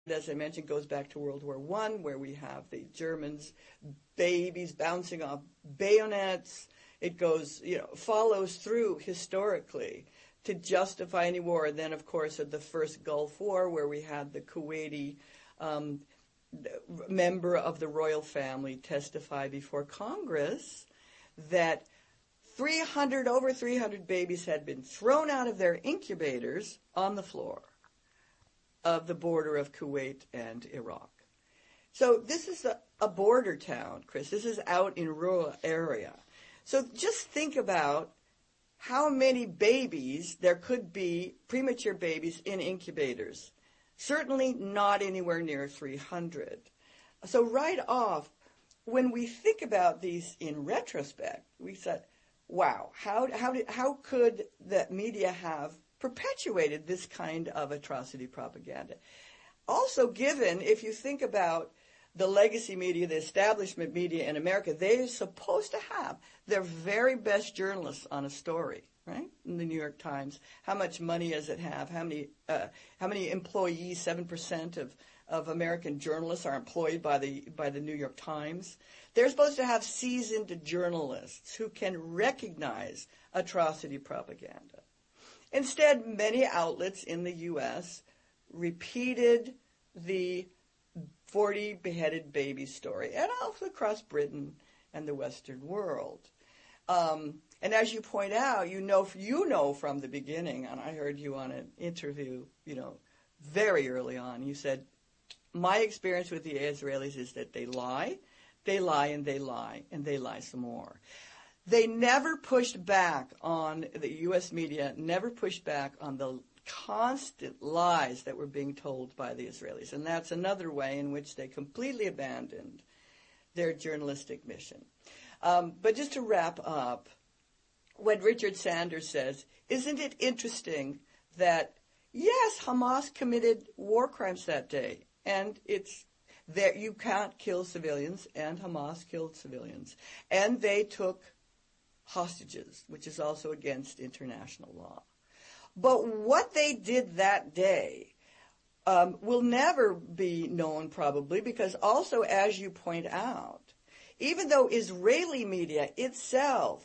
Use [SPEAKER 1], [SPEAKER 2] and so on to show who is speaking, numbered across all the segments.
[SPEAKER 1] as I mentioned, goes back to World War I, where we have the Germans, babies bouncing off bayonets. It goes, follows through historically to justify any war. And then, of course, at the first Gulf War, where we had the Kuwaiti member of the royal family testify before Congress that over 300 babies had been thrown out of their incubators on the floor of the border of Kuwait and Iraq. So this is a border town, Chris. This is out in rural area. So just think about how many babies there could be, premature babies, in incubators. Certainly not anywhere near 300. So right off, when we think about these in retrospect, we said, wow, how could the media have perpetuated this kind of atrocity propaganda? Also, given, if you think about the legacy media, the establishment media in America, they're supposed to have their very best journalists on a story, right? In the New York Times, how much money does it have? How many employees? 7% of American journalists are employed by the New York Times. They're supposed to have seasoned journalists who can recognize atrocity propaganda. Instead, many outlets in the U.S. repeated the 40 beheaded babies story, and also across Britain and the Western world. And as you point out, you know from the beginning, and I heard you on an interview, very early on, you said, my experience with the Israelis is that they lie, and they lie, and they lie some more. They never pushed back on, the U.S. media never pushed back on the constant lies that were being told by the Israelis. And that's another way in which they completely abandoned their journalistic mission. But just to wrap up, what Richard Sanders says, isn't it interesting that, yes, Hamas committed war crimes that day, and it's that you can't kill civilians, and Hamas killed civilians. And they took hostages, which is also against international law. But what they did that day will never be known, probably, because also, as you point out, even though Israeli media itself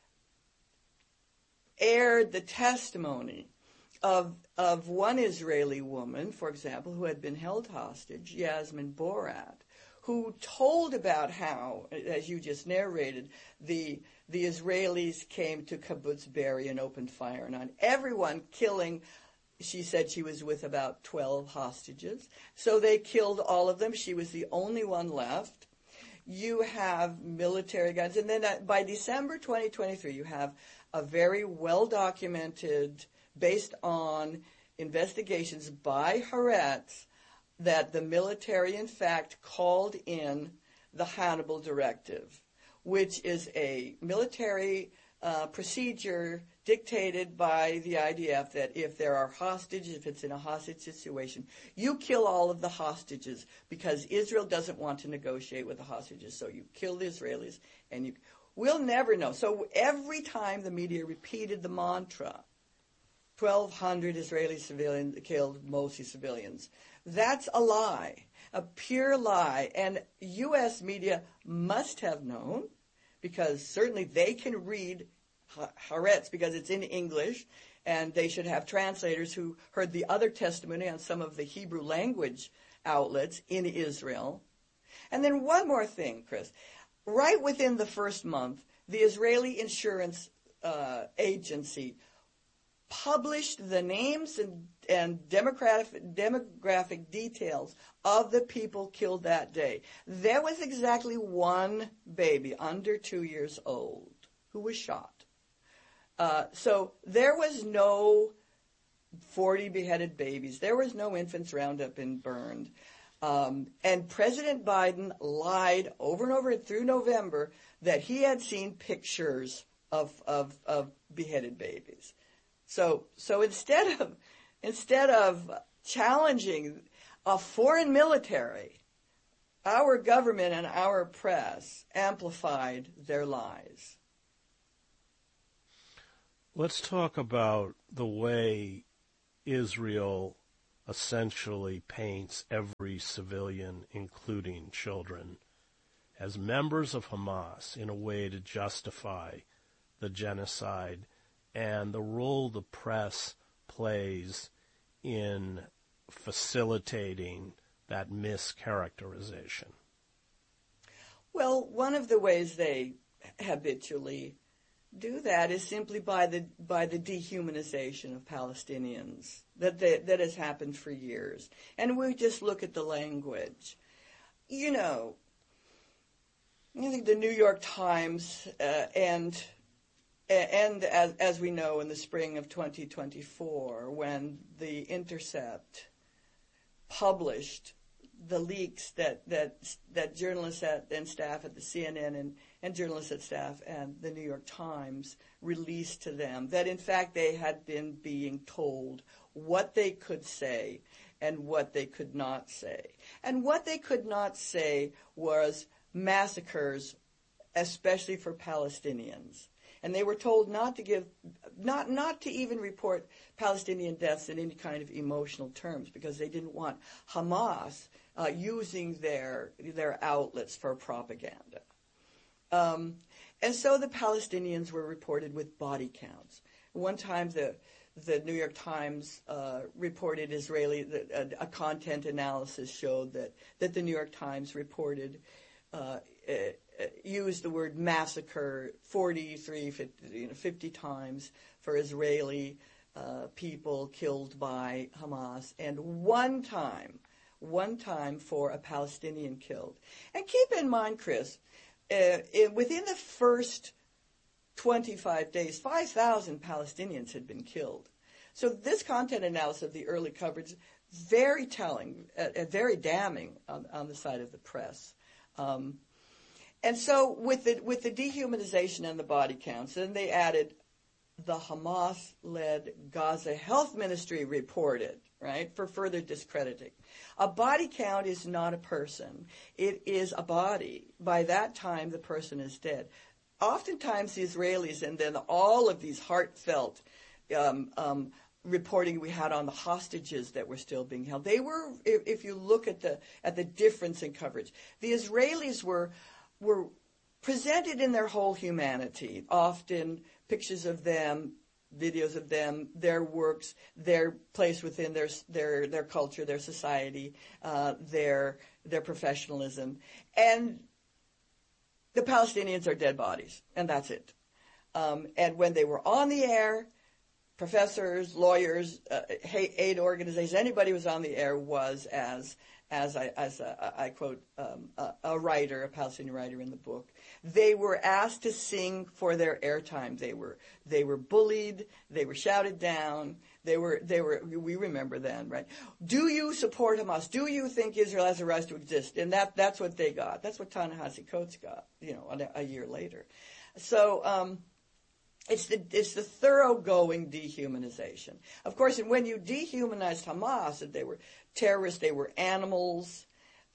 [SPEAKER 1] aired the testimony of one Israeli woman, for example, who had been held hostage, Yasmin Borat, who told about how, as you just narrated, the Israelis came to Kibbutz Be'eri and opened fire on everyone, killing. She said she was with about 12 hostages. So they killed all of them. She was the only one left. You have military guns. And then by December 2023, you have a very well-documented, based on investigations by Haaretz, that the military, in fact, called in the Hannibal Directive, which is a military procedure dictated by the IDF that if there are hostages, if it's in a hostage situation, you kill all of the hostages because Israel doesn't want to negotiate with the hostages. So you kill the Israelis, and we'll never know. So every time the media repeated the mantra, 1,200 Israeli civilians killed, mostly civilians. That's a lie, a pure lie. And U.S. media must have known, because certainly they can read Haaretz because it's in English, and they should have translators who heard the other testimony on some of the Hebrew language outlets in Israel. And then one more thing, Chris. Right within the first month, the Israeli Insurance Agency published the names and demographic details of the people killed that day. There was exactly one baby under 2 years old who was shot. So there was no 40 beheaded babies. There was no infants round up and burned. And President Biden lied over and over through November that he had seen pictures of beheaded babies. So instead of challenging a foreign military, our government and our press amplified their lies.
[SPEAKER 2] Let's talk about the way Israel essentially paints every civilian, including children, as members of Hamas in a way to justify the genocide and the role the press plays in facilitating that mischaracterization.
[SPEAKER 1] Well, one of the ways they habitually do that is simply by the dehumanization of Palestinians that has happened for years. And we just look at the language. You know, I think the New York Times and as we know in the spring of 2024, when The Intercept published the leaks that journalists and staff at the CNN and journalists at staff and the New York Times released to them, that in fact they had been being told what they could say and what they could not say. And what they could not say was massacres, especially for Palestinians. And they were told not to even report Palestinian deaths in any kind of emotional terms, because they didn't want Hamas using their outlets for propaganda. And so the Palestinians were reported with body counts. One time the New York Times reported a content analysis showed that the New York Times reported used the word massacre 50 times for Israeli people killed by Hamas, and one time for a Palestinian killed. And keep in mind, Chris, within the first 25 days, 5,000 Palestinians had been killed. So this content analysis of the early coverage, very telling, very damning on the side of the press. And so with the dehumanization and the body counts, then they added the Hamas-led Gaza Health Ministry reported, right, for further discrediting. A body count is not a person. It is a body. By that time, the person is dead. Oftentimes, the Israelis, and then all of these heartfelt reporting we had on the hostages that were still being held, they were, if you look at the difference in coverage, the Israelis were presented in their whole humanity, often pictures of them, videos of them, their works, their place within their culture, their society, their professionalism. And the Palestinians are dead bodies, and that's it. And when they were on the air, professors, lawyers, aid organizations, anybody who was on the air was, as I quote a writer, a Palestinian writer in the book, they were asked to sing for their airtime. They were bullied. They were shouted down. We remember then, right? Do you support Hamas? Do you think Israel has a right to exist? And that's what they got. That's what Ta-Nehisi Coates got, a year later. So, it's the thoroughgoing dehumanization. Of course, and when you dehumanized Hamas, that they were terrorists, they were animals,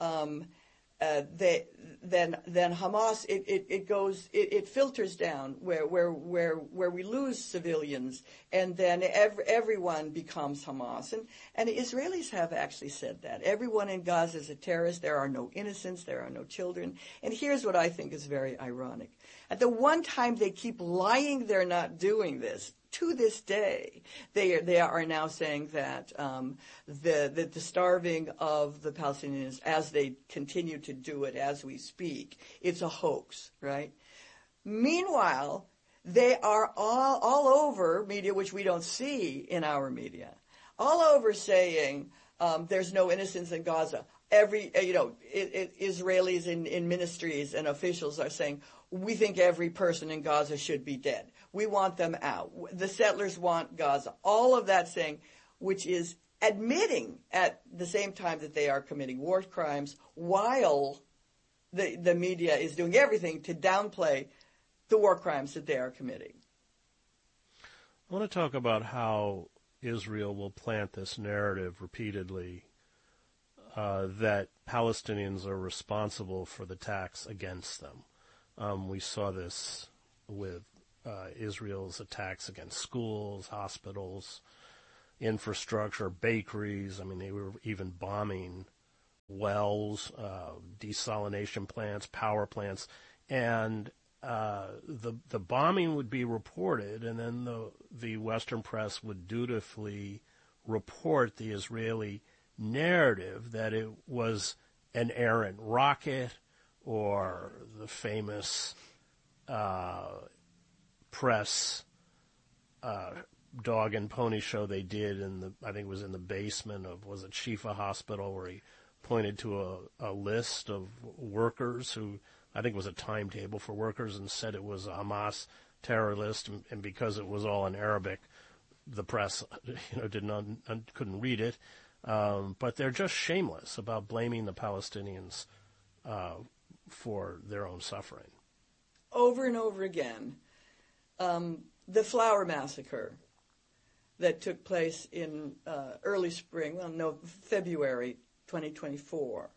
[SPEAKER 1] then Hamas it filters down where we lose civilians, and then everyone becomes Hamas. And Israelis have actually said that everyone in Gaza is a terrorist. There are no innocents. There are no children. And here's what I think is very ironic. At the one time they keep lying they're not doing this, to this day, they are now saying that the starving of the Palestinians, as they continue to do it as we speak, it's a hoax, right? Meanwhile, they are all over media, which we don't see in our media, all over saying there's no innocence in Gaza. Israelis in ministries and officials are saying, we think every person in Gaza should be dead. We want them out. The settlers want Gaza. All of that saying, which is admitting at the same time that they are committing war crimes, while the media is doing everything to downplay the war crimes that they are committing.
[SPEAKER 2] I want to talk about how Israel will plant this narrative repeatedly that Palestinians are responsible for the attacks against them. We saw this with Israel's attacks against schools, hospitals, infrastructure, bakeries. I mean, they were even bombing wells, desalination plants, power plants, and the bombing would be reported, and then the Western press would dutifully report the Israeli narrative that it was an errant rocket, or the famous press dog and pony show they did I think it was in the basement of, was it Shifa Hospital, where he pointed to a list of workers who, I think it was a timetable for workers, and said it was a Hamas terror list, and because it was all in Arabic, the press, couldn't read it. But they're just shameless about blaming the Palestinians for their own suffering.
[SPEAKER 1] Over and over again, the Flower Massacre that took place in early spring, February 2024.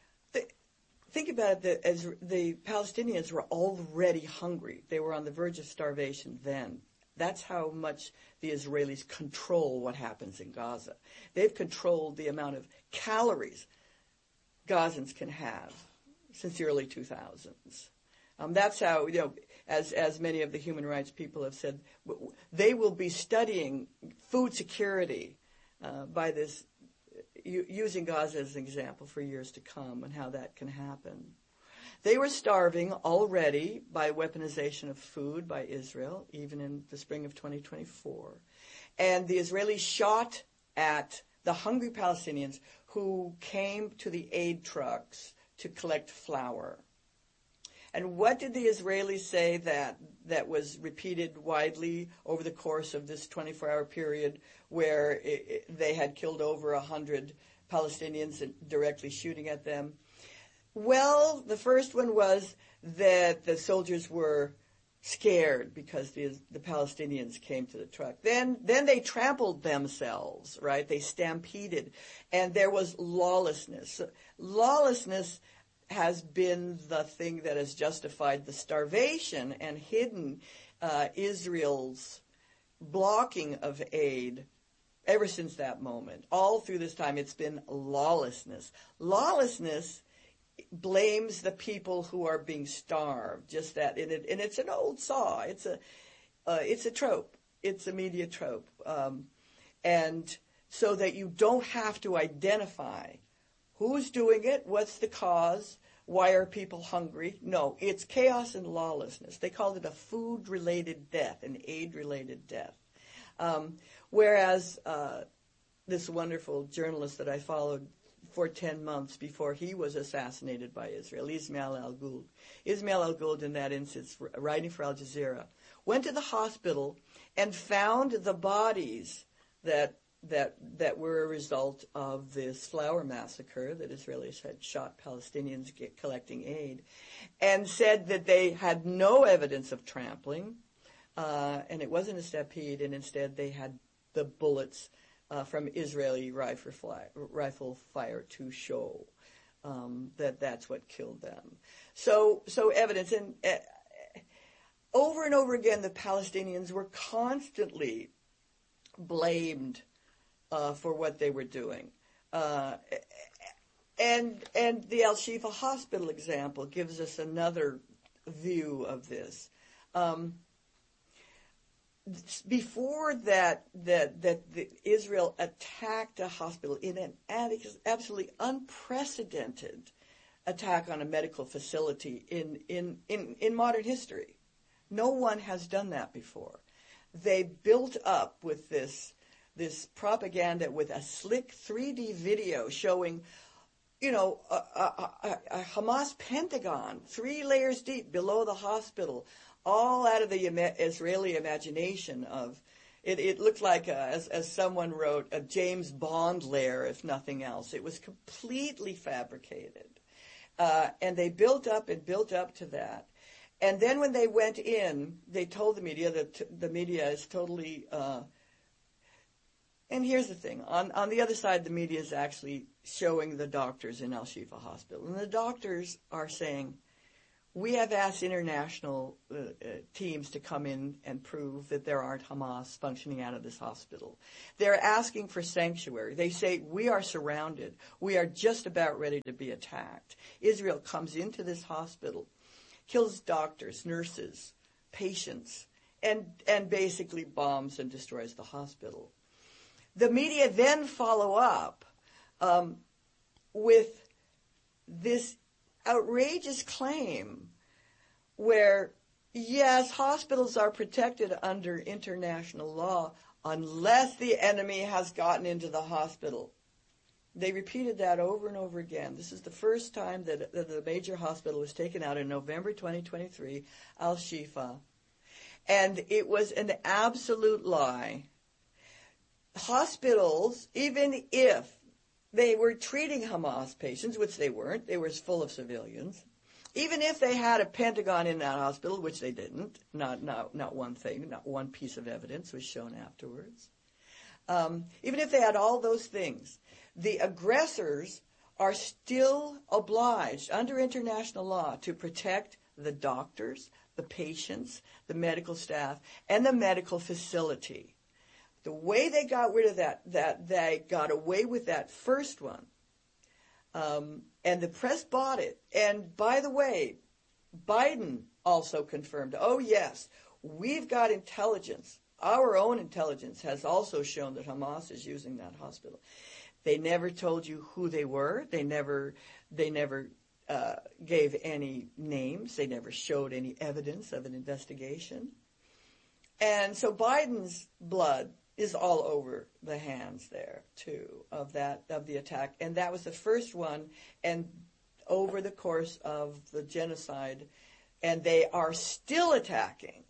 [SPEAKER 1] Think about it, as the Palestinians were already hungry. They were on the verge of starvation then. That's how much the Israelis control what happens in Gaza. They've controlled the amount of calories Gazans can have since the early 2000s. That's how, as many of the human rights people have said, they will be studying food security by this, using Gaza as an example for years to come, and how that can happen. They were starving already by weaponization of food by Israel, even in the spring of 2024. And the Israelis shot at the hungry Palestinians who came to the aid trucks to collect flour. And what did the Israelis say that was repeated widely over the course of this 24-hour period, where they had killed over 100 Palestinians and directly shooting at them? Well, the first one was that the soldiers were scared because the Palestinians came to the truck. Then they trampled themselves, right? They stampeded, and there was lawlessness. Lawlessness has been the thing that has justified the starvation and hidden Israel's blocking of aid ever since that moment. All through this time, it's been lawlessness. Lawlessness blames the people who are being starved. Just that, and it's an old saw. It's a trope. It's a media trope, and so that you don't have to identify who's doing it, what's the cause, why are people hungry. No, it's chaos and lawlessness. They called it a food-related death, an aid-related death. Whereas this wonderful journalist that I followed for 10 months before he was assassinated by Israel, Ismail al-Ghul. Ismail al-Ghul, in that instance, writing for Al Jazeera, went to the hospital and found the bodies that were a result of this flower massacre that Israelis had shot Palestinians collecting aid, and said that they had no evidence of trampling, and it wasn't a stampede, and instead they had the bullets from Israeli rifle fire to show that's what killed them. So evidence, and over and over again, the Palestinians were constantly blamed for what they were doing. And the Al-Shifa Hospital example gives us another view of this. Before that Israel attacked a hospital in an absolutely unprecedented attack on a medical facility in modern history. No one has done that before. They built up with this propaganda with a slick 3D video showing, a Hamas Pentagon 3 layers deep below the hospital, all out of the Israeli imagination of it. It looked like, as someone wrote, a James Bond lair, if nothing else. It was completely fabricated. And they built up to that. And then when they went in, they told the media that the media is totally... and here's the thing. On the other side, the media is actually showing the doctors in Al-Shifa Hospital. And the doctors are saying, we have asked international teams to come in and prove that there aren't Hamas functioning out of this hospital. They're asking for sanctuary. They say, we are surrounded. We are just about ready to be attacked. Israel comes into this hospital, kills doctors, nurses, patients, and basically bombs and destroys the hospital. The media then follow up with this outrageous claim where, yes, hospitals are protected under international law unless the enemy has gotten into the hospital. They repeated that over and over again. This is the first time that the major hospital was taken out in November 2023, Al-Shifa. And it was an absolute lie. Hospitals, even if they were treating Hamas patients, which they weren't, they were full of civilians. Even if they had a Pentagon in that hospital, which they didn't, not one thing, not one piece of evidence was shown afterwards. Even if they had all those things, the aggressors are still obliged under international law to protect the doctors, the patients, the medical staff, and the medical facility. The way they got rid of that they got away with that first one, and the press bought it. And by the way, Biden also confirmed, oh yes, we've got intelligence. Our own intelligence has also shown that Hamas is using that hospital. They never told you who they were. They never gave any names. They never showed any evidence of an investigation. And so Biden's blood is all over the hands there too of the attack, and that was the first one, and over the course of the genocide, and they are still attacking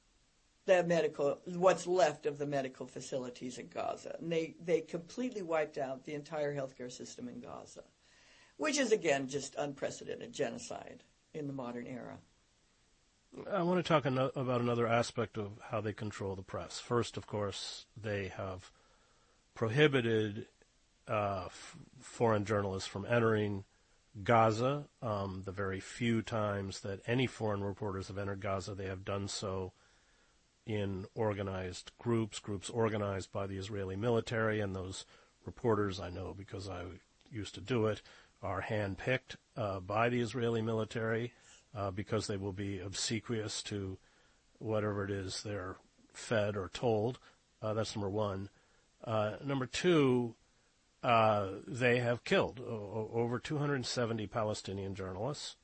[SPEAKER 1] what's left of the medical facilities in Gaza, and they completely wiped out the entire healthcare system in Gaza, which is again just unprecedented genocide in the modern era.
[SPEAKER 2] I want to talk about another aspect of how they control the press. First, of course, they have prohibited foreign journalists from entering Gaza. The very few times that any foreign reporters have entered Gaza, they have done so in organized groups organized by the Israeli military, and those reporters, I know because I used to do it, are handpicked by the Israeli military. Because they will be obsequious to whatever it is they're fed or told. That's number one. Number two, they have killed over 270 Palestinian journalists.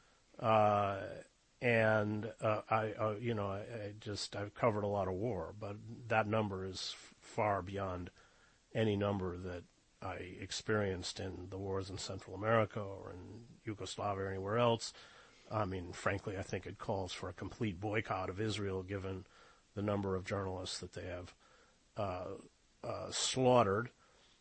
[SPEAKER 2] And I've covered a lot of war, but that number is far beyond any number that I experienced in the wars in Central America or in Yugoslavia or anywhere else. I mean, frankly, I think it calls for a complete boycott of Israel, given the number of journalists that they have slaughtered,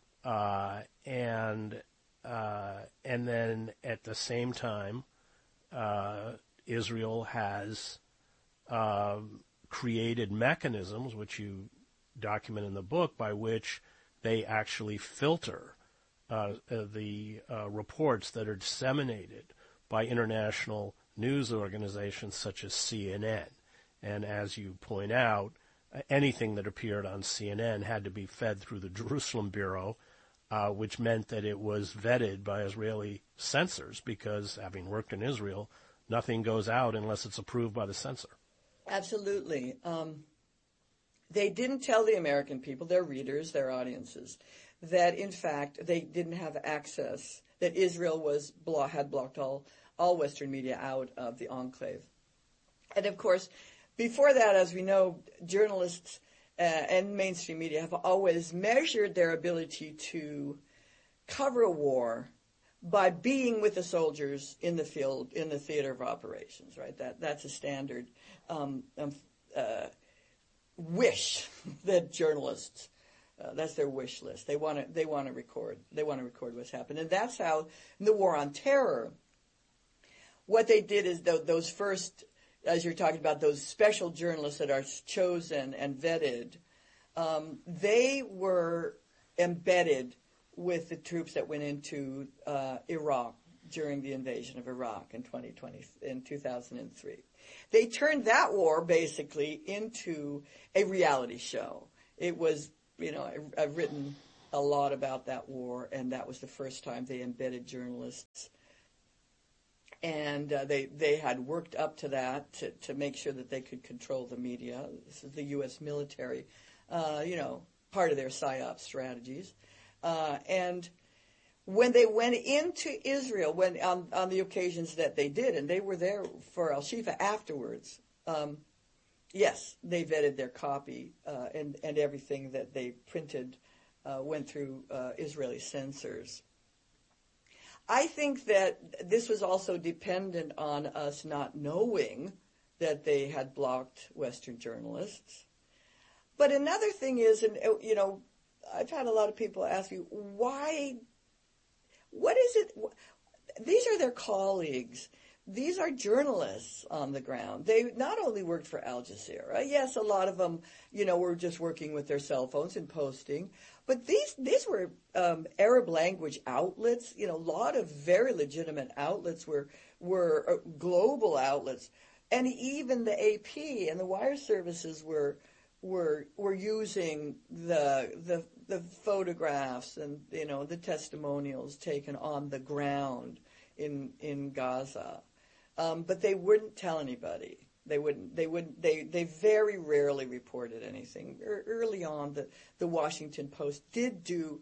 [SPEAKER 2] and then at the same time, Israel has created mechanisms, which you document in the book, by which they actually filter the reports that are disseminated by international news organizations such as CNN. And as you point out, anything that appeared on CNN had to be fed through the Jerusalem Bureau, which meant that it was vetted by Israeli censors, because having worked in Israel, nothing goes out unless it's approved by the censor.
[SPEAKER 1] Absolutely. They didn't tell the American people, their readers, their audiences, that in fact they didn't have access, that Israel had blocked all Western media out of the enclave. And of course, before that, as we know, journalists and mainstream media have always measured their ability to cover a war by being with the soldiers in the field, in the theater of operations, right? That's a standard wish that journalists, that's their wish list. They want to record what's happened. And that's how, in the War on Terror, what they did is those first, as you're talking about, those special journalists that are chosen and vetted, they were embedded with the troops that went into Iraq during the invasion of Iraq in 2003. They turned that war basically into a reality show. It was, I've written a lot about that war, and that was the first time they embedded journalists. And they had worked up to that to make sure that they could control the media. This is the U.S. military, part of their PSYOP strategies. And when they went into Israel, when on the occasions that they did, and they were there for Al-Shifa afterwards, yes, they vetted their copy, and everything that they printed went through Israeli censors. I think that this was also dependent on us not knowing that they had blocked Western journalists. But another thing is, and I've had a lot of people ask me, why, what is it, these are their colleagues. These are journalists on the ground. They not only worked for Al Jazeera. Yes, a lot of them, were just working with their cell phones and posting. But these were Arab language outlets. A lot of very legitimate outlets were global outlets, and even the AP and the wire services were using the photographs and the testimonials taken on the ground in Gaza. But they wouldn't tell anybody. They very rarely reported anything. Early on, the Washington Post did do,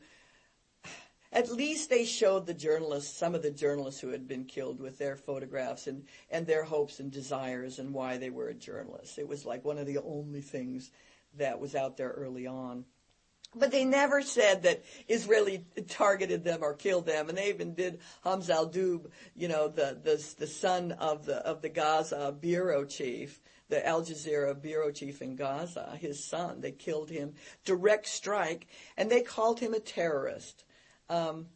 [SPEAKER 1] at least they showed the journalists, some of the journalists who had been killed, with their photographs and their hopes and desires and why they were a journalist. It was like one of the only things that was out there early on. But they never said that Israeli targeted them or killed them, and they even did Hamza al-Dub, the son of the Gaza bureau chief, the Al Jazeera bureau chief in Gaza, his son. They killed him, direct strike, and they called him a terrorist. And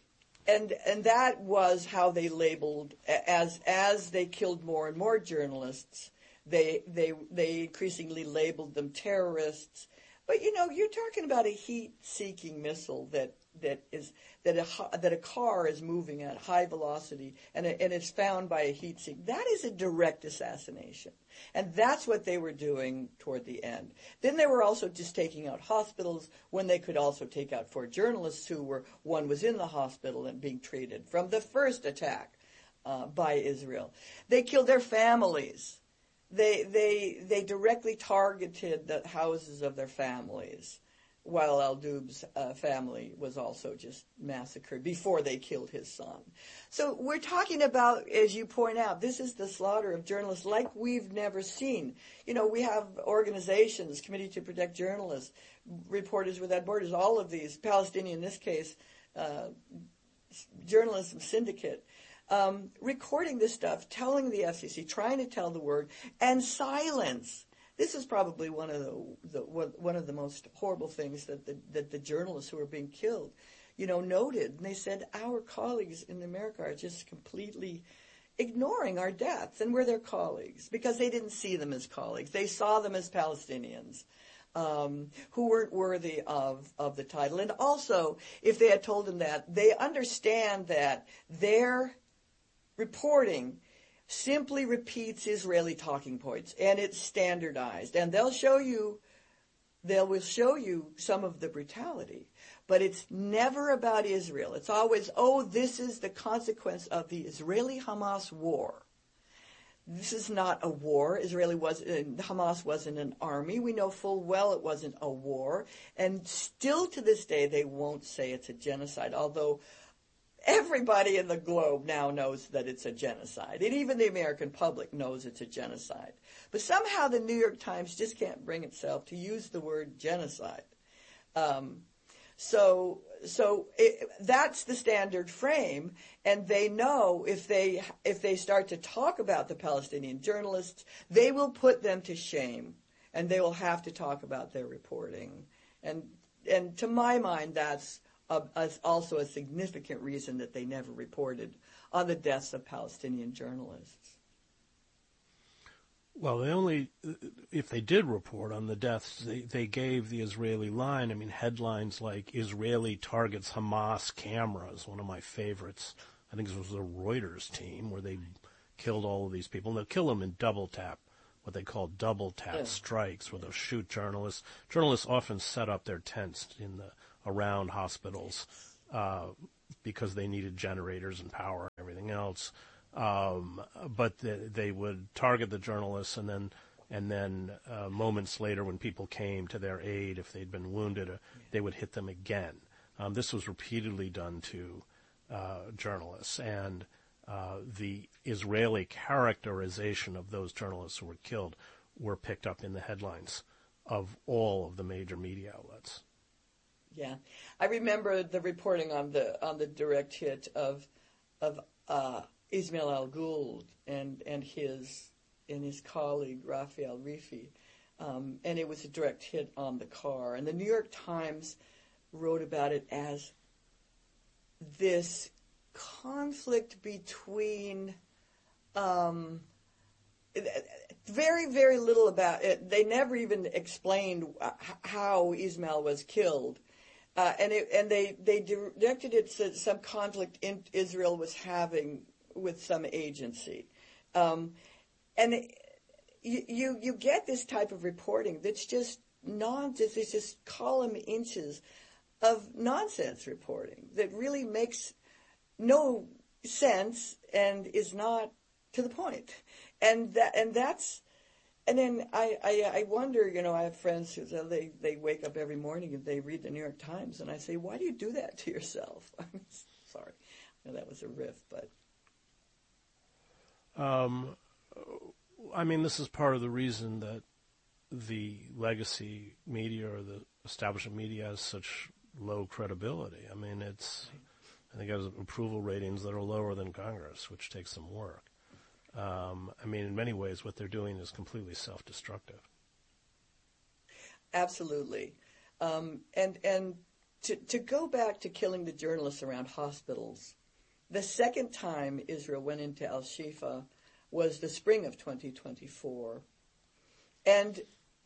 [SPEAKER 1] that was how they labeled, as they killed more and more journalists, they increasingly labeled them terrorists. But you're talking about a heat-seeking missile that a car is moving at high velocity and it's found by a heat seek. That is a direct assassination, and that's what they were doing toward the end. Then they were also just taking out hospitals when they could also take out 4 journalists one was in the hospital and being treated from the first attack by Israel. They killed their families. They directly targeted the houses of their families, while al-Dub's family was also just massacred before they killed his son. So we're talking about, as you point out, this is the slaughter of journalists like we've never seen. We have organizations, Committee to Protect Journalists, Reporters Without Borders, all of these, Palestinian in this case, Journalism Syndicate, recording this stuff, telling the FCC, trying to tell the word, and silence. This is probably one of the most horrible things that the journalists who are being killed, noted. And they said, our colleagues in America are just completely ignoring our deaths, and we're their colleagues, because they didn't see them as colleagues. They saw them as Palestinians. Who weren't worthy of the title. And also, if they had told them that, they understand that their reporting simply repeats Israeli talking points, and it's standardized. And they will show you some of the brutality, but it's never about Israel. It's always, this is the consequence of the Israeli-Hamas war. This is not a war. Hamas wasn't an army. We know full well it wasn't a war. And still to this day, they won't say it's a genocide, although everybody in the globe now knows that it's a genocide. And even the American public knows it's a genocide. But somehow the New York Times just can't bring itself to use the word genocide. So that's the standard frame, and they know if they start to talk about the Palestinian journalists, they will put them to shame, and they will have to talk about their reporting. And to my mind, that's also a significant reason that they never reported on the deaths of Palestinian journalists.
[SPEAKER 2] Well, if they did report on the deaths, they gave the Israeli line. Headlines like "Israeli targets Hamas cameras," one of my favorites I think this was a Reuters team, where they killed all of these people. And they'll kill them in double tap, what they call double tap strikes, where they'll shoot journalists. Journalists often set up their tents around hospitals because they needed generators and power and everything else. But they would target the journalists, and then moments later, when people came to their aid, if they'd been wounded, they would hit them again. This was repeatedly done to journalists, and the Israeli characterization of those journalists who were killed were picked up in the headlines of all of the major media outlets.
[SPEAKER 1] Yeah, I remember the reporting on the direct hit of Ismail Al-Gould and his colleague Raphael Rifi, and it was a direct hit on the car. And the New York Times wrote about it as this conflict between very, very little about it. They never even explained how Ismail was killed. And they directed it to some conflict Israel was having with some agency. And you get this type of reporting that's just nonsense. It's just column inches of nonsense reporting that really makes no sense and is not to the point. And then I wonder, I have friends who say they wake up every morning and they read the New York Times, and I say, why do you do that to yourself? I'm sorry. I know that was a riff, but.
[SPEAKER 2] This is part of the reason that the legacy media or the establishment media has such low credibility. I think it has approval ratings that are lower than Congress, which takes some work. In many ways, what they're doing is completely self-destructive.
[SPEAKER 1] Absolutely. And to go back to killing the journalists around hospitals, the second time Israel went into Al-Shifa was the spring of 2024. And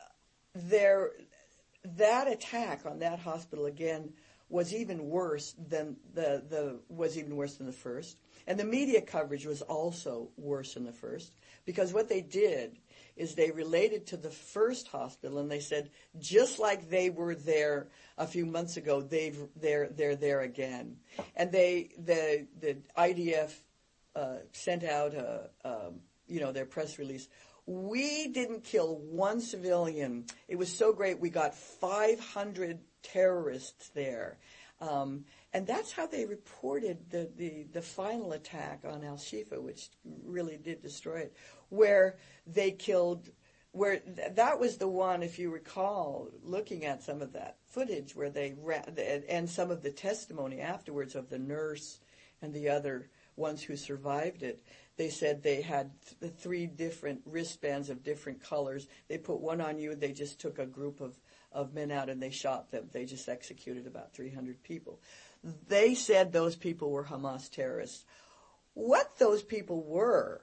[SPEAKER 1] that attack on that hospital again was even worse than the first. And the media coverage was also worse than the first, because what they did is they related to the first hospital, and they said, just like they were there a few months ago, they're there again. And the IDF sent out their press release. We didn't kill one civilian. It was so great. We got 500 terrorists there. And that's how they reported the final attack on Al-Shifa, which really did destroy it, where they killed, that was the one, if you recall, looking at some of that footage where and some of the testimony afterwards of the nurse and the other ones who survived it. They said they had 3 different wristbands of different colors. They put one on you, they just took a group of men out and they shot them. They just executed about 300 people. They said those people were Hamas terrorists. What those people were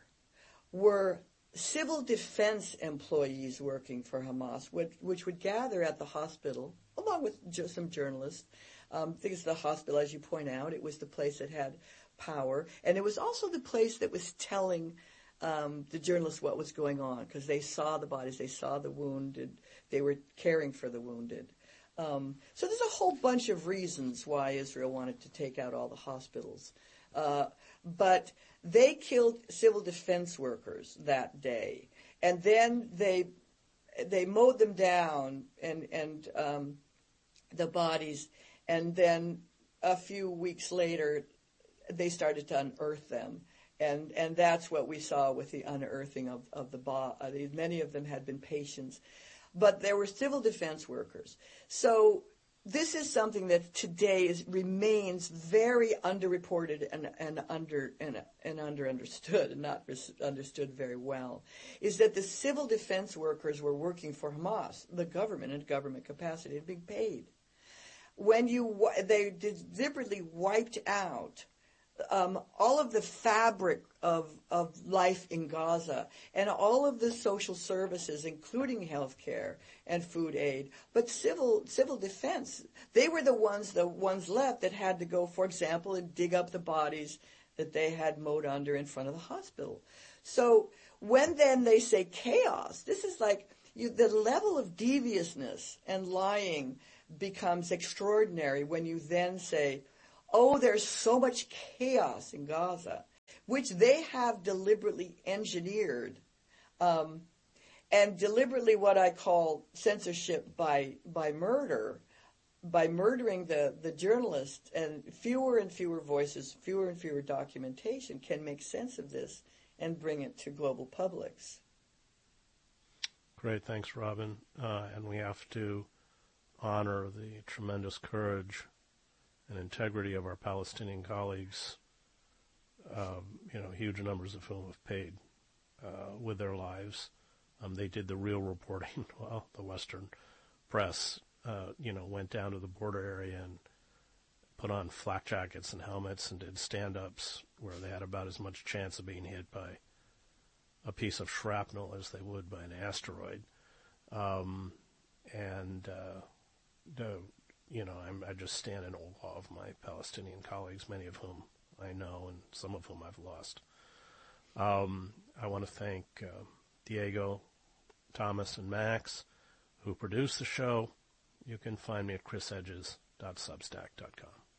[SPEAKER 1] civil defense employees working for Hamas, which would gather at the hospital, along with some journalists. I think it's the hospital, as you point out. It was the place that had power. And it was also the place that was telling the journalists what was going on, because they saw the bodies, they saw the wounded, they were caring for the wounded. So there's a whole bunch of reasons why Israel wanted to take out all the hospitals. But they killed civil defense workers that day. And then they mowed them down and the bodies. And then a few weeks later, they started to unearth them. And that's what we saw with the unearthing of the bodies. Many of them had been patients. But there were civil defense workers. So this is something that today remains very underreported and understood, and not understood very well, is that the civil defense workers were working for Hamas, the government, in government capacity, and being paid. When they deliberately wiped out all of the fabric of life in Gaza and all of the social services, including health care and food aid. But civil defense, they were the ones left that had to go, for example, and dig up the bodies that they had mowed under in front of the hospital. So when then they say chaos, this is like the level of deviousness and lying becomes extraordinary when you then say, oh, there's so much chaos in Gaza, which they have deliberately engineered, and deliberately what I call censorship by murder, by murdering the journalist, and fewer voices, fewer and fewer documentation can make sense of this and bring it to global publics.
[SPEAKER 2] Great, thanks, Robin. And we have to honor the tremendous courage and integrity of our Palestinian colleagues, huge numbers of whom have paid with their lives. They did the real reporting. Well, the Western press, went down to the border area and put on flak jackets and helmets and did stand-ups where they had about as much chance of being hit by a piece of shrapnel as they would by an asteroid. I just stand in awe of my Palestinian colleagues, many of whom I know and some of whom I've lost. I want to thank Diego, Thomas, and Max, who produced the show. You can find me at chrisedges.substack.com.